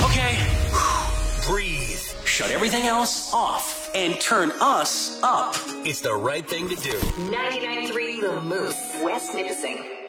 Okay, breathe. Shut everything else off and turn us up. It's the right thing to do. 99.3 The Moose, West Nipissing.